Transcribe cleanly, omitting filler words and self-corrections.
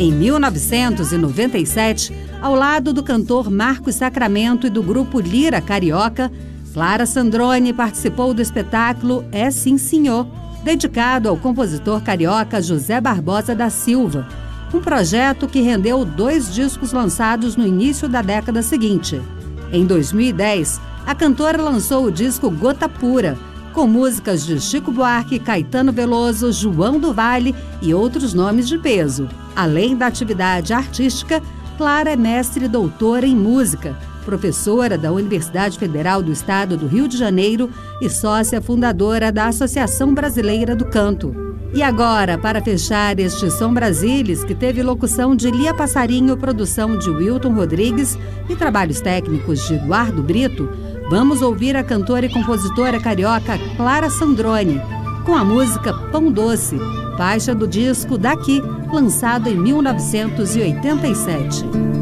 Em 1997, ao lado do cantor Marcos Sacramento e do grupo Lira Carioca, Clara Sandrone participou do espetáculo É Sim Senhor, dedicado ao compositor carioca José Barbosa da Silva, um projeto que rendeu 2 discos lançados no início da década seguinte. Em 2010, a cantora lançou o disco Gota Pura, com músicas de Chico Buarque, Caetano Veloso, João do Vale e outros nomes de peso. Além da atividade artística, Clara é mestre e doutora em música, professora da Universidade Federal do Estado do Rio de Janeiro e sócia fundadora da Associação Brasileira do Canto. E agora, para fechar este Som Brasilis, que teve locução de Lia Passarinho, produção de Wilton Rodrigues e trabalhos técnicos de Eduardo Brito, vamos ouvir a cantora e compositora carioca Clara Sandrone, com a música Pão Doce, faixa do disco Daqui, lançado em 1987.